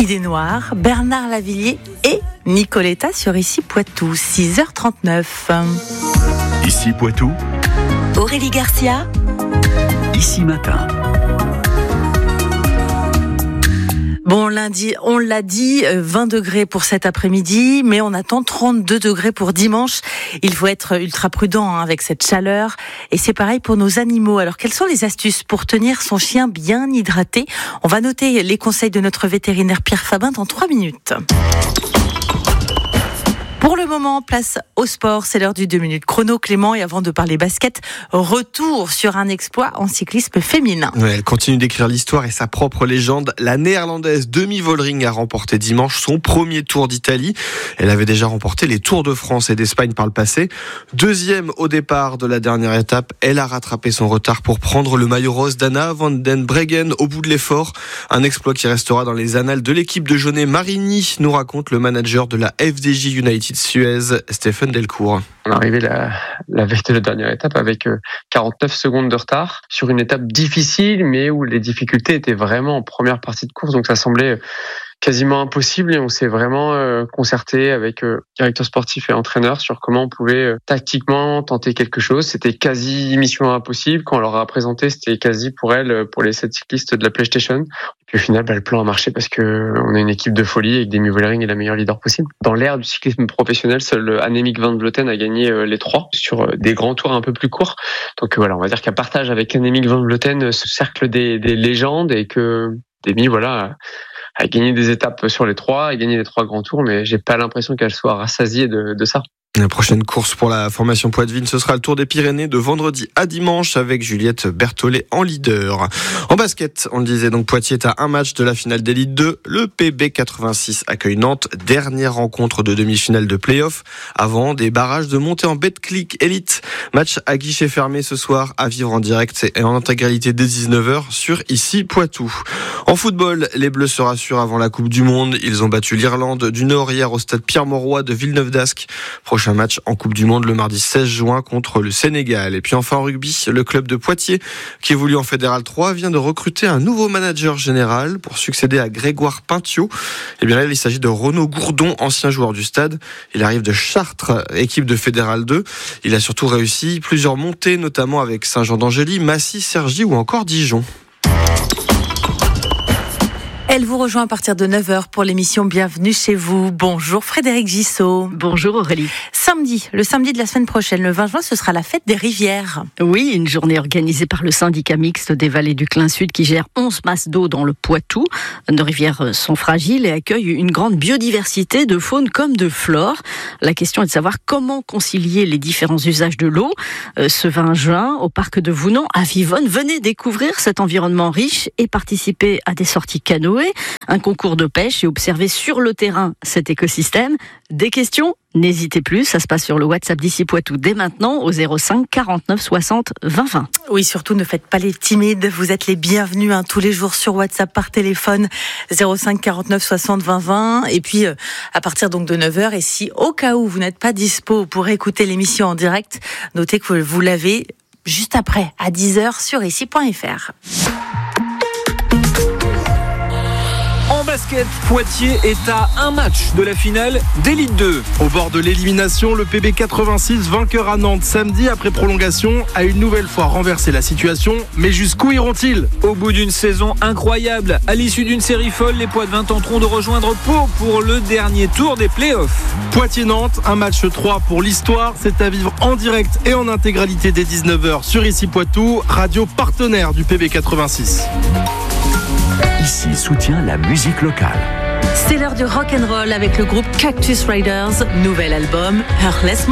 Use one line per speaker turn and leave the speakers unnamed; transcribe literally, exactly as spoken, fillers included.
Idée Noire, Bernard Lavilliers et Nicoletta sur Ici Poitou, six heures trente-neuf.
Ici Poitou,
Aurélie Garcia,
Ici Matin.
Bon, lundi, on l'a dit, vingt degrés pour cet après-midi, mais on attend trente-deux degrés pour dimanche. Il faut être ultra prudent hein, avec cette chaleur. Et c'est pareil pour nos animaux. Alors, quelles sont les astuces pour tenir son chien bien hydraté ? On va noter les conseils de notre vétérinaire Pierre Fabin dans trois minutes. Pour le moment, place au sport, c'est l'heure du deux minutes chrono, Clément. Et avant de parler basket, retour sur un exploit en cyclisme féminin.
Ouais, elle continue d'écrire l'histoire et sa propre légende. La néerlandaise Demi Vollering a remporté dimanche son premier Tour d'Italie. Elle avait déjà remporté les Tours de France et d'Espagne par le passé. Deuxième au départ de la dernière étape, elle a rattrapé son retard pour prendre le maillot rose d'Anna van den Breggen au bout de l'effort. Un exploit qui restera dans les annales de l'équipe de Jaunet Marini, nous raconte le manager de la F D J United Suez, Stéphane Delcourt.
On est arrivé la, la veille de la dernière étape avec quarante-neuf secondes de retard sur une étape difficile, mais où les difficultés étaient vraiment en première partie de course, donc ça semblait quasiment impossible et on s'est vraiment euh, concerté avec euh, directeur sportif et entraîneur sur comment on pouvait euh, tactiquement tenter quelque chose. C'était quasi mission impossible. Quand on leur a présenté, c'était quasi pour elles, pour les sept cyclistes de la PlayStation. Et puis au final, bah, le plan a marché parce que on a une équipe de folie avec Demi Vollering est la meilleure leader possible. Dans l'ère du cyclisme professionnel, seul Annemiek van Vleuten a gagné euh, les trois sur euh, des grands tours un peu plus courts. Donc euh, voilà, on va dire qu'un partage avec Annemiek van Vleuten, euh, ce cercle des, des légendes et que Demi, voilà, a gagné des étapes sur les trois, a gagné les trois grands tours, mais j'ai pas l'impression qu'elle soit rassasiée de, de ça.
La prochaine course pour la formation Poitvin, ce sera le Tour des Pyrénées de vendredi à dimanche avec Juliette Berthollet en leader. En basket, on le disait donc, Poitiers est à un match de la finale d'élite deux. Le P B quatre-vingt-six accueille Nantes, dernière rencontre de demi-finale de play-off avant des barrages de montée en Betclic Elite. Match à guichet fermé ce soir, à vivre en direct et en intégralité dès dix-neuf heures sur Ici Poitou. En football, les Bleus se rassurent avant la Coupe du Monde. Ils ont battu l'Irlande du Nord hier au stade Pierre-Mauroy de Villeneuve-d'Ascq. Prochain match en Coupe du Monde le mardi seize juin contre le Sénégal. Et puis enfin en rugby, le club de Poitiers, qui évolue en Fédéral trois, vient de recruter un nouveau manager général pour succéder à Grégoire Pintio. Et bien là, il s'agit de Renaud Gourdon, ancien joueur du stade. Il arrive de Chartres, équipe de Fédéral deux. Il a surtout réussi plusieurs montées, notamment avec Saint-Jean-d'Angély, Massy, Cergy ou encore Dijon.
Elle vous rejoint à partir de neuf heures pour l'émission Bienvenue chez vous. Bonjour Frédéric Gissot.
Bonjour Aurélie.
Samedi, le samedi de la semaine prochaine, le vingt juin, ce sera la fête des rivières.
Oui, une journée organisée par le syndicat mixte des vallées du Clin Sud qui gère onze masses d'eau dans le Poitou. Nos rivières sont fragiles et accueillent une grande biodiversité de faune comme de flore. La question est de savoir comment concilier les différents usages de l'eau. Ce vingt juin, au parc de Vounan, à Vivonne, venez découvrir cet environnement riche et participer à des sorties canoë, un concours de pêche et observer sur le terrain cet écosystème. Des questions ? N'hésitez plus, ça se passe sur le WhatsApp d'Ici Poitou dès maintenant au zéro cinq quarante-neuf soixante vingt vingt.
Oui, surtout ne faites pas les timides, vous êtes les bienvenus hein, tous les jours sur WhatsApp par téléphone zéro cinq quarante-neuf soixante vingt vingt et puis euh, à partir donc de neuf heures et si au cas où vous n'êtes pas dispo pour écouter l'émission en direct, notez que vous l'avez juste après à dix heures sur ici point f r.
En basket, Poitiers est à un match de la finale d'élite deux.
Au bord de l'élimination, le P B quatre-vingt-six, vainqueur à Nantes samedi après prolongation, a une nouvelle fois renversé la situation. Mais jusqu'où iront-ils ?
Au bout d'une saison incroyable, à l'issue d'une série folle, les Poitevins tenteront de rejoindre Pau pour le dernier tour des playoffs.
Poitiers-Nantes, un match trois pour l'histoire. C'est à vivre en direct et en intégralité dès dix-neuf heures sur Ici Poitou, radio partenaire du P B quatre-vingt-six.
Ici soutient la musique locale.
C'est l'heure du rock'n'roll avec le groupe Cactus Riders, nouvel album Heartless